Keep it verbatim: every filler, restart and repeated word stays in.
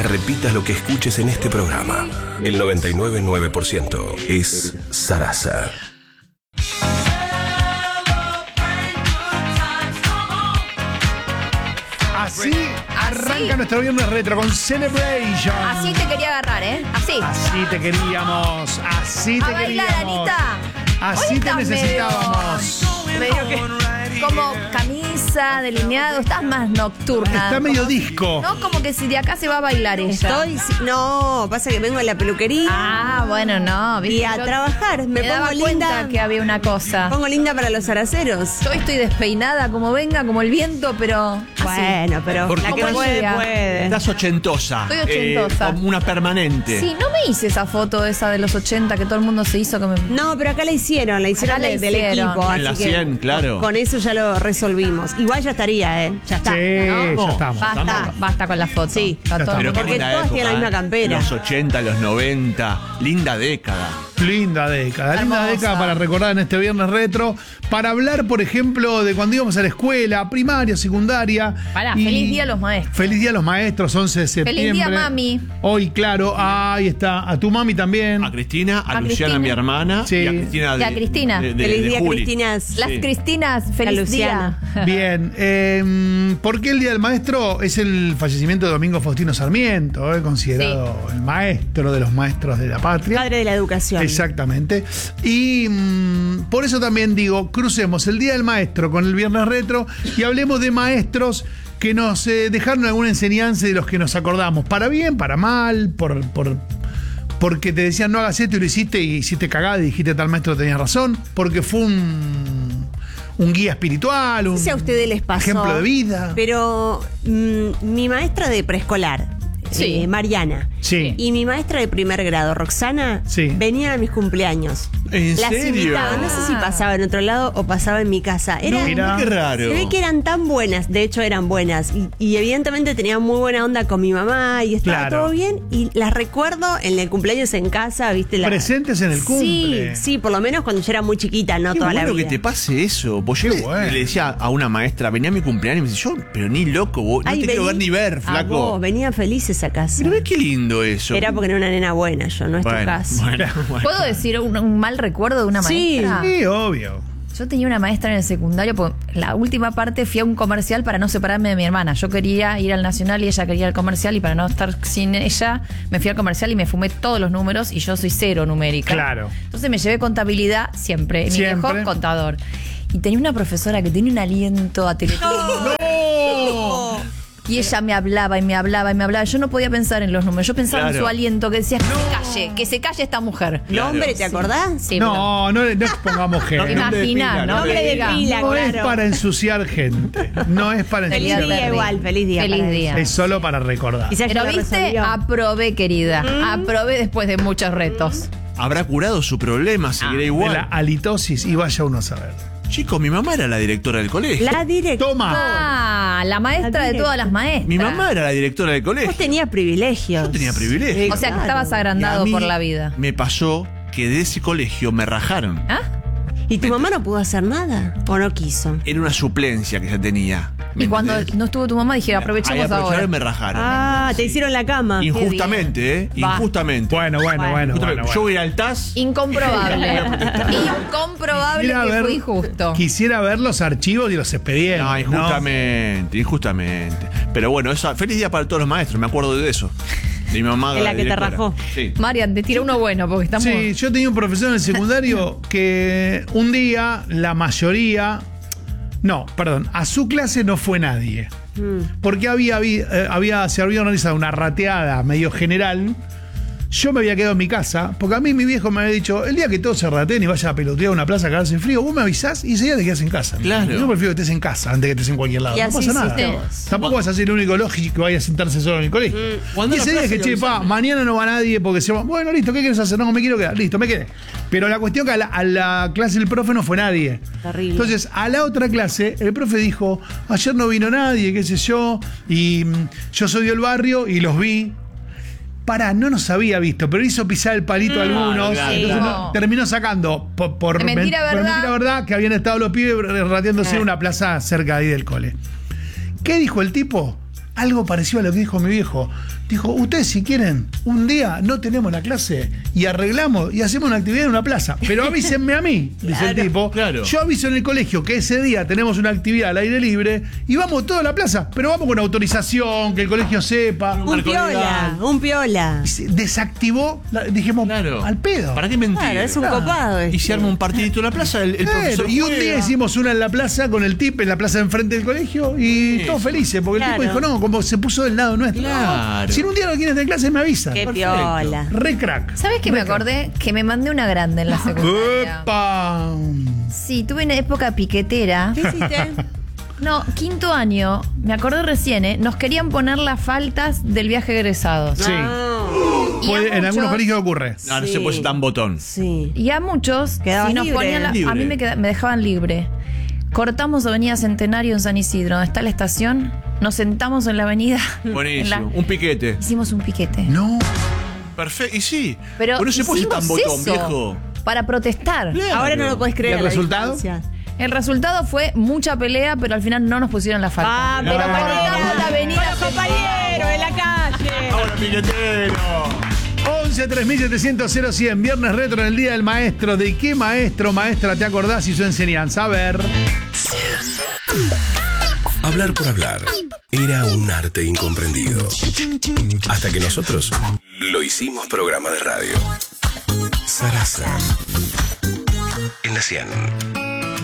nunca repitas lo que escuches en este programa. El noventa y nueve punto nueve por ciento es Sarasa. Así arranca Así. nuestro viernes retro con Celebration. Así te quería agarrar, ¿eh? Así. Así te queríamos. Así te A bailar, queríamos. Anita. Así te necesitábamos. Medio, medio que como camisa, delineado, estás más nocturna. Está medio como, disco. No, como que si de acá se va a bailar ella. Estoy, no, pasa que vengo de la peluquería. Ah, bueno, no. ¿viste? Y a Yo trabajar. Me, me daba pongo cuenta linda. que había una cosa. Me pongo linda para los araceros. Yo estoy despeinada como venga, como el viento, pero Bueno, pero Porque la que como puede, llega. puede. Estás ochentosa. Estoy ochentosa. Eh, una permanente. sí, no me hice esa foto esa de los ochenta que todo el mundo se hizo. Que me... No, pero acá la hicieron, la hicieron Acá la de- del hicieron. equipo. En la así que cien, claro. Con eso ya lo resolvimos. Igual ya estaría, ¿eh? Ya está. Sí, ¿no? ya estamos. Basta, Estamos. basta con la foto. Sí. Está Ya todo está. el Pero mundo- qué Porque linda todas época, tienen la misma ¿eh? campera. Los ochenta, los noventa. Linda década. Linda década, linda Hermosa. década para recordar en este viernes retro. Para hablar, por ejemplo, de cuando íbamos a la escuela, primaria, secundaria. Pará, Y- feliz día a los maestros. Feliz día a los maestros, once de septiembre. Feliz día, mami. Hoy, claro, ahí está. A tu mami también. A Cristina, a, A Luciana, Cristina. mi hermana. Sí. Y a Cristina. Y a Cristina. de- de- Feliz de día, Juli. Cristinas. Las Sí. Cristinas, feliz La día. Luciana. Bien, eh, ¿por qué el Día del Maestro? Es el fallecimiento de Domingo Faustino Sarmiento, eh, considerado el maestro de los maestros de la patria. Padre de la educación. Exactamente. Y mm, por eso también digo, crucemos el Día del Maestro con el Viernes Retro y hablemos de maestros que nos eh, dejaron alguna enseñanza y de los que nos acordamos. Para bien, para mal, por... por porque te decían no hagas esto y lo hiciste y hiciste cagada y dijiste tal maestro tenías razón, porque fue un, un guía espiritual, un No sé si a ustedes les pasó. ejemplo de vida. Pero mm, mi maestra de preescolar, Sí. eh, Mariana, Sí. y mi maestra de primer grado, Roxana, Sí. venían a mis cumpleaños. ¿En Las serio? invitaba. No sé si pasaba en otro lado o pasaba en mi casa. Era, No, Mira. qué raro. Se ve que eran tan buenas, de hecho eran buenas, y, y evidentemente tenían muy buena onda con mi mamá y estaba Claro. todo bien, y las recuerdo en el cumpleaños en casa, ¿viste? La... Presentes en el cumple. Sí, sí, por lo menos cuando yo era muy chiquita, no Qué toda bueno la vida. que te pase eso. Pues yo Qué le, bueno. le decía a una maestra, venía a mi cumpleaños y me dice, yo, pero ni loco, vos, no Ay, te quiero vení- ver ni ver, a flaco. vos, venía feliz esa casa. Pero ve qué lindo eso. Era porque era una nena buena, yo, no es tu bueno, caso. bueno, bueno. ¿Puedo decir un, un mal recuerdo de una Sí. maestra? Sí, obvio. Yo tenía una maestra en el secundario, porque la última parte fui a un comercial para no separarme de mi hermana. Yo quería ir al Nacional y ella quería ir al comercial, y para no estar sin ella, me fui al comercial y me fumé todos los números y yo soy cero numérica. Claro. Entonces me llevé contabilidad siempre. Mi Siempre. viejo contador. Y tenía una profesora que tenía un aliento a Teletón. Y ella me hablaba y me hablaba y me hablaba. Yo no podía pensar en los números. Yo pensaba en Claro. su aliento, que decía, que se calle, que se calle esta mujer. Claro. Nombre, ¿te acordás? Sí, pero- No, no, no expongamos gente. No, nombre de Imagina, pila, ¿no? nombre Que de diga. pila. No es claro. para ensuciar gente. No es para Feliz ensuciar día gente. igual, feliz día. Feliz para día. Es solo para recordar. Quizás ya Pero lo viste, resolvió. aprobé, querida. Aprobé después de muchos retos. Habrá curado su problema, seguirá De igual. la halitosis y vaya uno a saber. Chicos, mi mamá era la directora del colegio. La directora. Toma. Ah, la maestra de todas las maestras. Mi mamá era la directora del colegio. Vos tenías privilegios. Yo tenía privilegios. O sea que Claro. estabas Y a agrandado mí por la vida. Me pasó que de ese colegio me rajaron. ¿Ah? ¿Y tu mamá no pudo hacer nada? ¿O no quiso? Era una suplencia que ya tenía. ¿me Y cuando entendés? no estuvo tu mamá, dije, Ahí aprovechemos aprovecharon ahora. y me rajaron. Ah, te hicieron la cama. Injustamente, ¿eh? Va. Injustamente. Bueno, bueno, bueno, bueno. Injustamente. bueno. Yo voy a ir al T A S. Incomprobable. Incomprobable Quisiera que ver- fue injusto. Quisiera ver los archivos y los expedientes. No, ¿no? injustamente, injustamente. Pero bueno, eso, feliz día para todos los maestros, me acuerdo de eso. De mi mamá. De la que te directora. rajó. Sí. Marian, te tira uno bueno porque estamos. Sí, yo tenía un profesor en el secundario que un día la mayoría, no, perdón, a su clase no fue nadie. Porque había, había, eh, había, se había organizado una rateada medio general. Yo me había quedado en mi casa, porque a mí mi viejo me había dicho, el día que todos se rateen y vaya a pelotear a una plaza a cagarse en frío, vos me avisás y ese día te quedas en casa. Claro. Yo prefiero que estés en casa antes que estés en cualquier lado. Y No así pasa nada. hiciste vos. Tampoco vas a ser el único lógico que vaya a sentarse solo en el colegio. Cuando Y ese la día clase que, che, lo pa, avisaron. mañana no va nadie porque se va. Bueno, listo, ¿qué quieres hacer? No, me quiero quedar. Listo, me quedé. Pero la cuestión que a la, a la clase del profe no fue nadie. Terrible. Entonces, a la otra clase, el profe dijo, ayer no vino nadie, qué sé yo, y mm, yo soy del barrio y los vi. Pará, no nos había visto, pero hizo pisar el palito a algunos. claro, Entonces claro. no- terminó sacando por, por, De mentira, por verdad. mentira verdad que habían estado los pibes rateándose en una plaza cerca de ahí del cole. ¿Qué dijo el tipo? algo parecido a lo que dijo mi viejo. Dijo, ustedes si quieren, un día no tenemos la clase y arreglamos y hacemos una actividad en una plaza. Pero avísenme a mí, dice Claro, el tipo. claro. Yo aviso en el colegio que ese día tenemos una actividad al aire libre y vamos toda la plaza, pero vamos con autorización, que el colegio sepa. Un Un marco piola, legal. un piola. Y se desactivó, la- dijimos, Claro. al pedo. ¿Para qué mentir? Claro, es un Claro. copado. Y este. se arma un partidito en la plaza, el, el Claro, profesor y un juega. día hicimos una en la plaza con el tip, en la plaza de enfrente del colegio, y Sí. todos felices, porque Claro. el tipo dijo, no, como se puso del lado nuestro. Claro. No, si en un día no quieres tener clase, me avisan. Qué Perfecto. piola. Re crack. ¿Sabes qué me Re crack. acordé? Que me mandé una grande en la secundaria. ¡Epa! Sí, tuve una época piquetera. ¿Qué hiciste? No, quinto año, me acordé recién, ¿eh? Nos querían poner las faltas del viaje egresados. Sí. No. Y Puede- a en algunos muchos- colegios ocurre. No, no Sí. se puede ser tan botón. Sí. Y a muchos, Quedabas si nos libre. ponían la- Libre. a mí me, queda- me dejaban libre. Cortamos Avenida Centenario en San Isidro, donde está la estación, nos sentamos en la avenida. en Buenísimo. la- Un piquete. hicimos un piquete. No. Perfecto. Y sí. Pero Pero no se puede ser tan hicimos botón, eso viejo. para protestar. Claro. Ahora no lo puedes creer. ¿Y el la resultado? distancia. El resultado fue mucha pelea, pero al final no nos pusieron la falta. Ah, pero pero cortamos la avenida. Con los compañeros de la calle. Ahora, piquetero. once tres mil setecientos cero cien, viernes retro en el Día del Maestro. ¿De qué maestro, maestra te acordás y su enseñanza? A ver. Hablar por hablar era un arte incomprendido. Hasta que nosotros lo hicimos programa de radio. Sarasa. En la cien.